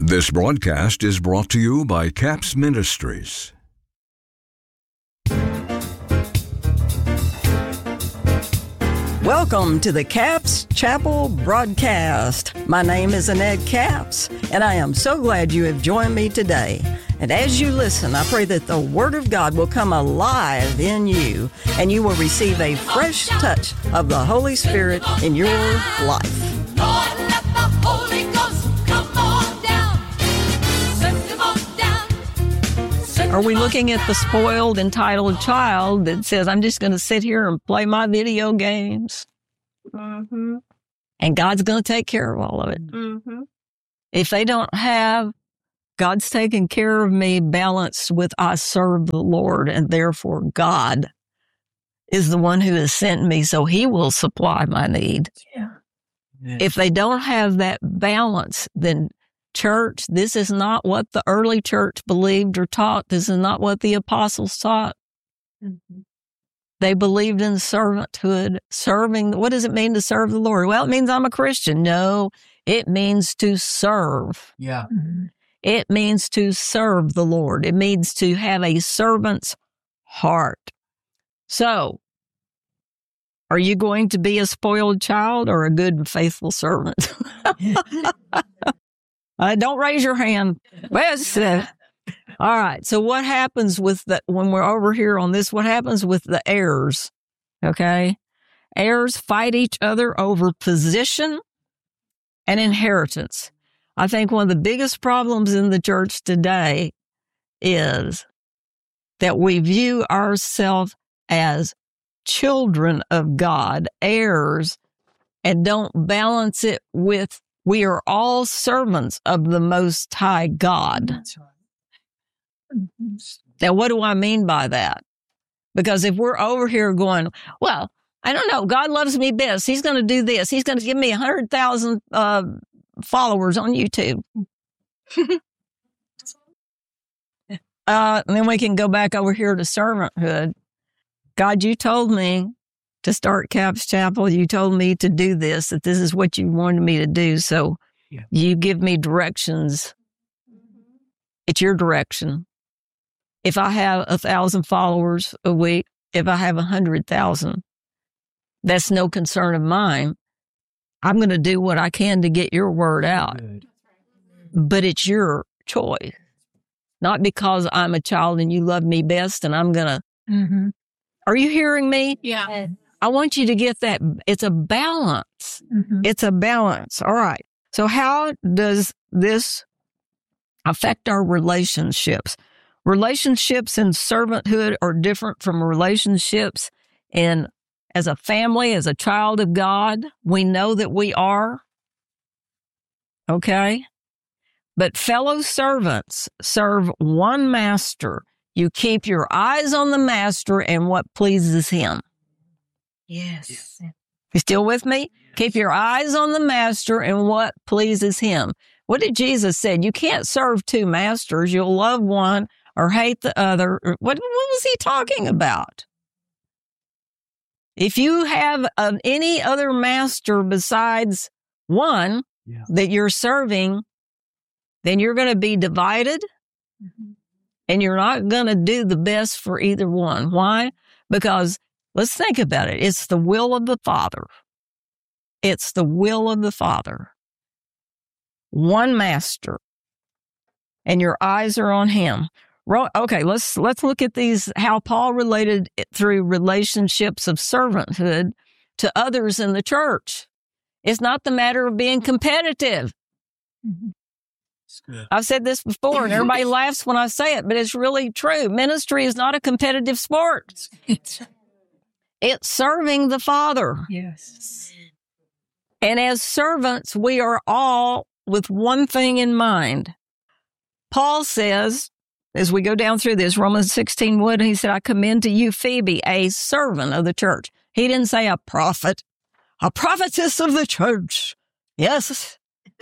This broadcast is brought to you by CAPS Ministries. Welcome to the CAPS Chapel broadcast. My name is Annette Capps, and I am so glad you have joined me today. And as you listen, I pray that the Word of God will come alive in you, and you will receive a fresh touch of the Holy Spirit in your life. Lord, let the Holy Ghost come on down. Send him on down. Send Are we him on looking at the spoiled, entitled child that says, I'm just going to sit here and play my video games? Mm-hmm. And God's going to take care of all of it. Mm-hmm. If they don't have God's taking care of me balanced with I serve the Lord, and therefore God is the one who has sent me, so he will supply my need. Yeah. If they don't have that balance, then church, this is not what the early church believed or taught. This is not what the apostles taught. Mm-hmm. They believed in servanthood, serving. What does it mean to serve the Lord? Well, it means I'm a Christian. No, it means to serve. Yeah. Mm-hmm. It means to serve the Lord. It means to have a servant's heart. So, are you going to be a spoiled child or a good and faithful servant? Don't raise your hand. Well, all right. So what happens with when we're over here on this, what happens with the heirs? Okay. Heirs fight each other over position and inheritance. I think one of the biggest problems in the church today is that we view ourselves as children of God, heirs, and don't balance it with we are all servants of the Most High God. That's right. Mm-hmm. Now, what do I mean by that? Because if we're over here going, well, I don't know, God loves me best. He's going to do this. He's going to give me 100,000 followers on YouTube. And then we can go back over here to servanthood. God, you told me to start CAPS Chapel. You told me to do this, that this is what you wanted me to do. So you give me directions. It's your direction. If I have 1,000 followers a week, if I have 100,000, that's no concern of mine. I'm going to do what I can to get your word out. Good. But it's your choice. Not because I'm a child and you love me best and I'm going to. Mm-hmm. Are you hearing me? Yeah. I want you to get that. It's a balance. Mm-hmm. It's a balance. All right. So how does this affect our relationships? Relationships in servanthood are different from relationships in as a family, as a child of God. We know that we are. Okay. But fellow servants serve one master. You keep your eyes on the master and what pleases him. Yes. You still with me? Keep your eyes on the master and what pleases him. What did Jesus say? You can't serve two masters. You'll love one or hate the other. What was he talking about? If you have any other master besides one that you're serving, then you're going to be divided. Mm-hmm. And you're not going to do the best for either one. Why? Because let's think about it. It's the will of the Father. It's the will of the Father. One master. And your eyes are on him. Okay, let's look at these, how Paul related it through relationships of servanthood to others in the church. It's not the matter of being competitive. Mm-hmm. I've said this before, and everybody laughs when I say it, but it's really true. Ministry is not a competitive sport. It's serving the Father. Yes. And as servants, we are all with one thing in mind. Paul says, as we go down through this, Romans 16:1, he said, I commend to you Phoebe, a servant of the church. He didn't say a prophet, a prophetess of the church. Yes.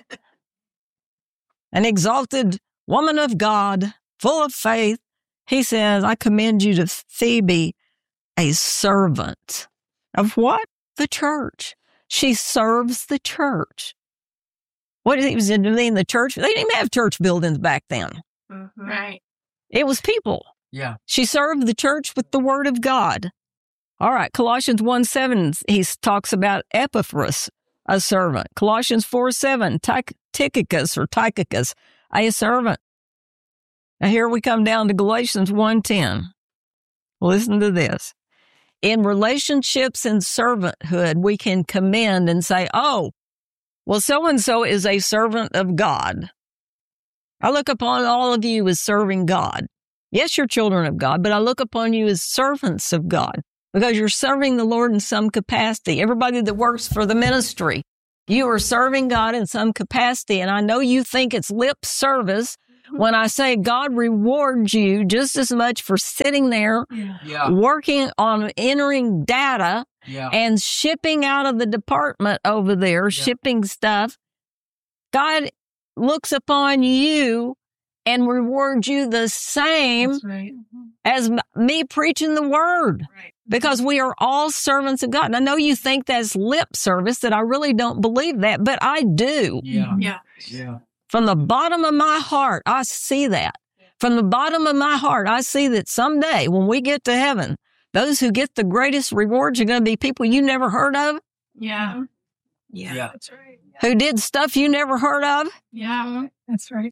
An exalted woman of God, full of faith. He says, I commend you to Phoebe, a servant of what? The church. She serves the church. What does it mean? The church? They didn't even have church buildings back then. Right. It was people. Yeah. She served the church with the word of God. All right. Colossians 1:7, he talks about Epaphras, a servant. Colossians 4:7, Tychicus, a servant. Now here we come down to Galatians 1:10. Listen to this. In relationships and servanthood, we can commend and say, oh, well, so-and-so is a servant of God. I look upon all of you as serving God. Yes, you're children of God, but I look upon you as servants of God because you're serving the Lord in some capacity. Everybody that works for the ministry, you are serving God in some capacity. And I know you think it's lip service when I say God rewards you just as much for sitting there, Yeah. working on entering data Yeah. and shipping out of the department over there, shipping stuff. God looks upon you and rewards you the same That's right. as me preaching the word Right. because we are all servants of God. And I know you think that's lip service, that I really don't believe that, but I do. Yeah. Yeah. Yeah. From the bottom of my heart, I see that. From the bottom of my heart, I see that someday when we get to heaven, those who get the greatest rewards are going to be people you never heard of, Yeah. Yeah. Yeah. That's right. who did stuff you never heard of, Yeah. That's right.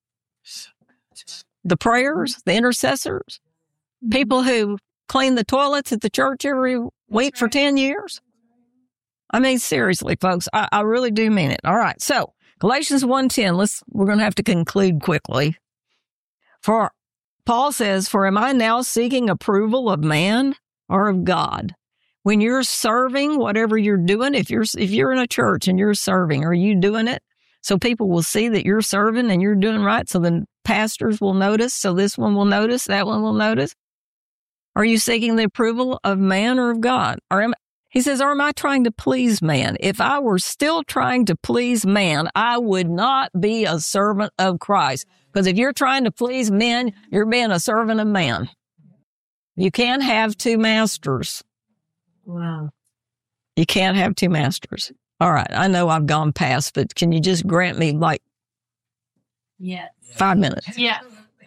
the prayers, the intercessors, people who clean the toilets at the church every week for 10 years. I mean, seriously, folks, I really do mean it. All right. So Galatians 1:10, we're going to have to conclude quickly. For Paul says, for am I now seeking approval of man or of God? When you're serving, whatever you're doing, if you're in a church and you're serving, are you doing it so people will see that you're serving and you're doing right? So then pastors will notice. So this one will notice, that one will notice. Are you seeking the approval of man or of God? He says, or am I trying to please man? If I were still trying to please man, I would not be a servant of Christ. Because if you're trying to please men, you're being a servant of man. You can't have two masters. Wow. You can't have two masters. All right. I know I've gone past, but can you just grant me like Yes. 5 minutes? Yeah.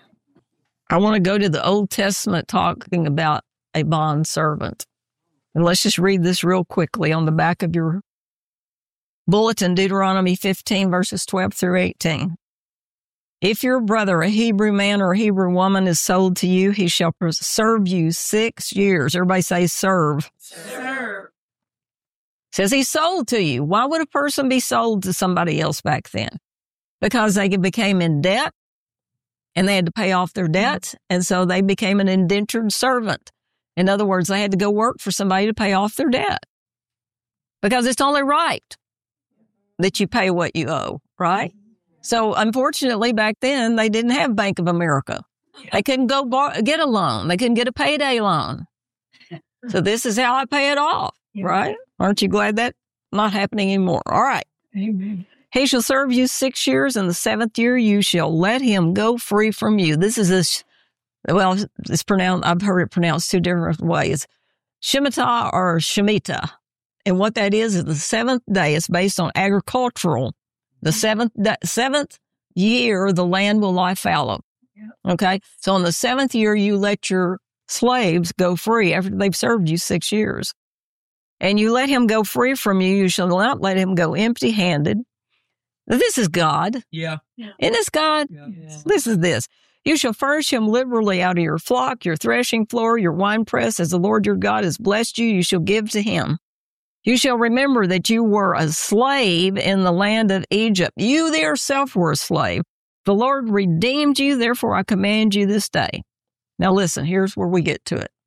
I want to go to the Old Testament talking about a bond servant. And let's just read this real quickly on the back of your bulletin, Deuteronomy 15, verses 12 through 18. If your brother, a Hebrew man or a Hebrew woman, is sold to you, he shall serve you 6 years. Everybody say serve. Serve. Says he's sold to you. Why would a person be sold to somebody else back then? Because they became in debt and they had to pay off their debts. And so they became an indentured servant. In other words, they had to go work for somebody to pay off their debt because it's only right that you pay what you owe, right? So unfortunately, back then, they didn't have Bank of America. They couldn't go get a loan. They couldn't get a payday loan. So this is how I pay it off, right? Aren't you glad that's not happening anymore? All right. Amen. He shall serve you 6 years, and the 7th year you shall let him go free from you. This is it's pronounced, I've heard it pronounced two different ways. Shemitah or Shemitah. And what that is the 7th day. It's based on agricultural. The 7th year, the land will lie fallow. Okay? So on the 7th year, you let your slaves go free after they've served you 6 years. And you let him go free from you. You shall not let him go empty-handed. This is God. Yeah. Isn't this God? Yeah. This is this. You shall furnish him liberally out of your flock, your threshing floor, your winepress, as the Lord your God has blessed you, you shall give to him. You shall remember that you were a slave in the land of Egypt. You yourself were a slave. The Lord redeemed you, therefore I command you this day. Now listen, here's where we get to it.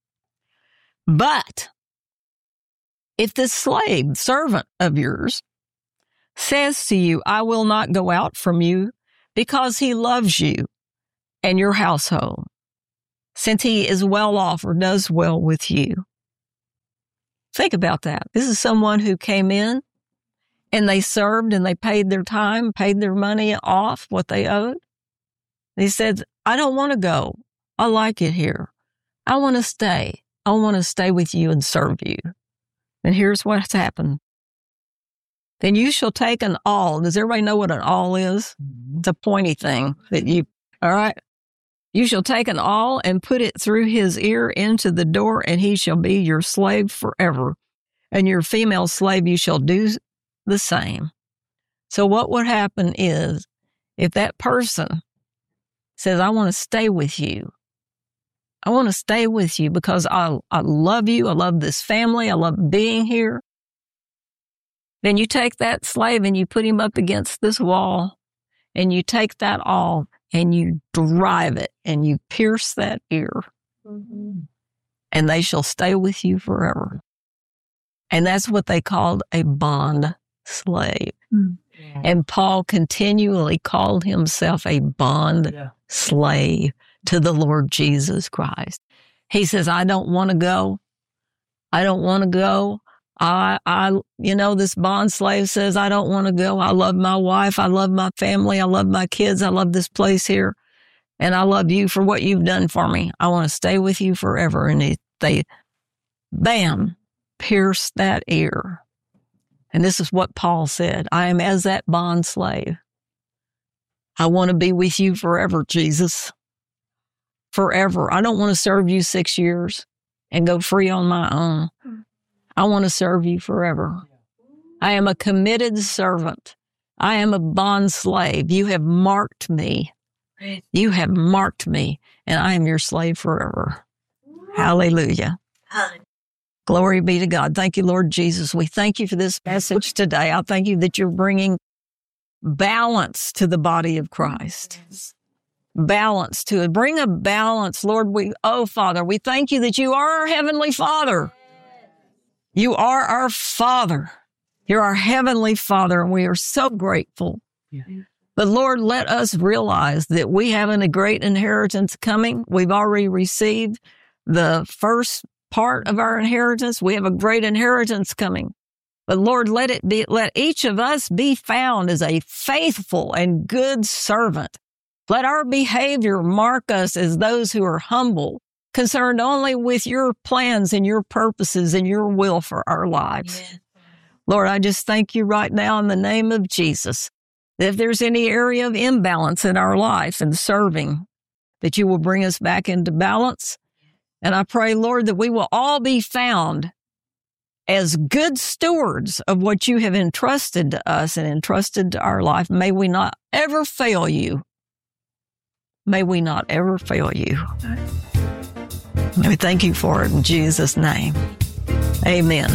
But if this slave, servant of yours, says to you, I will not go out from you because he loves you and your household, since he is well off or does well with you. Think about that. This is someone who came in and they served and they paid their time, paid their money off, what they owed. He said, I don't want to go. I like it here. I want to stay. I want to stay with you and serve you. And here's what's happened. then you shall take an awl. Does everybody know what an awl is? It's a pointy thing all right? You shall take an awl and put it through his ear into the door, and he shall be your slave forever. And your female slave you shall do the same. So what would happen is, if that person says, I want to stay with you. I want to stay with you because I love you. I love this family. I love being here. Then you take that slave and you put him up against this wall, and you take that awl and you drive it and you pierce that ear, and they shall stay with you forever. And that's what they called a bond slave. And Paul continually called himself a bond slave to the Lord Jesus Christ. He says, I don't want to go. I don't want to go. This bond slave says, I don't want to go. I love my wife. I love my family. I love my kids. I love this place here. And I love you for what you've done for me. I want to stay with you forever. And they pierced that ear. And this is what Paul said. I am as that bond slave. I want to be with you forever, Jesus. Forever. I don't want to serve you 6 years and go free on my own. I want to serve you forever. I am a committed servant. I am a bond slave. You have marked me. You have marked me, and I am your slave forever. Hallelujah. Glory be to God. Thank you, Lord Jesus. We thank you for this message today. I thank you that you're bringing balance to the body of Christ. Balance to it. Bring a balance, Lord. Father, we thank you that you are our Heavenly Father. You are our Father. You're our Heavenly Father, and we are so grateful. But Lord, let us realize that we have a great inheritance coming. We've already received the first part of our inheritance. We have a great inheritance coming. But Lord, let each of us be found as a faithful and good servant. Let our behavior mark us as those who are humble, concerned only with your plans and your purposes and your will for our lives. Yeah. Lord, I just thank you right now in the name of Jesus, that if there's any area of imbalance in our life and serving, that you will bring us back into balance. And I pray, Lord, that we will all be found as good stewards of what you have entrusted to us and entrusted to our life. May we not ever fail you. May we not ever fail you. We thank you for it in Jesus' name. Amen.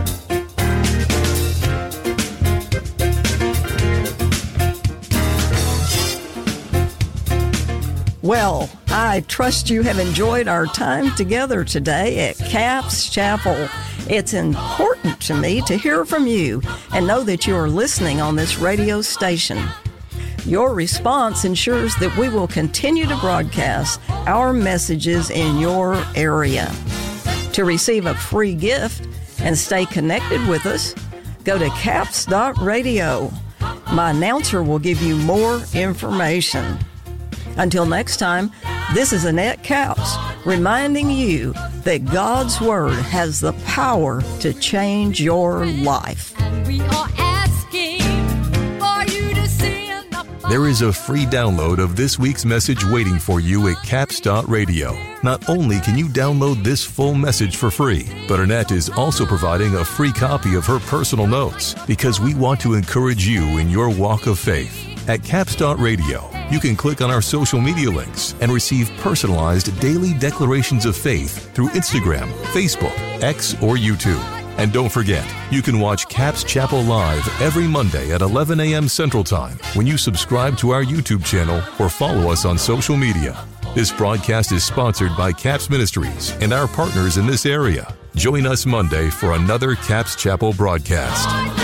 Well, I trust you have enjoyed our time together today at Capps Chapel. It's important to me to hear from you and know that you are listening on this radio station. Your response ensures that we will continue to broadcast our messages in your area. To receive a free gift and stay connected with us, go to capps.radio. My announcer will give you more information. Until next time, this is Annette Capps reminding you that God's Word has the power to change your life. And we are asking for you to send the There is a free download of this week's message waiting for you at capps.radio. Not only can you download this full message for free, but Annette is also providing a free copy of her personal notes because we want to encourage you in your walk of faith. At capps.radio, you can click on our social media links and receive personalized daily declarations of faith through Instagram, Facebook, X, or YouTube. And don't forget, you can watch Capps Chapel live every Monday at 11 a.m. Central Time when you subscribe to our YouTube channel or follow us on social media. This broadcast is sponsored by Capps Ministries and our partners in this area. Join us Monday for another Capps Chapel broadcast.